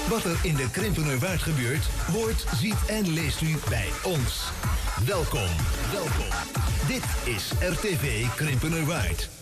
Wat er in de Krimpenerwaard gebeurt, hoort, ziet en leest u bij ons. Welkom. Dit is RTV Krimpenerwaard.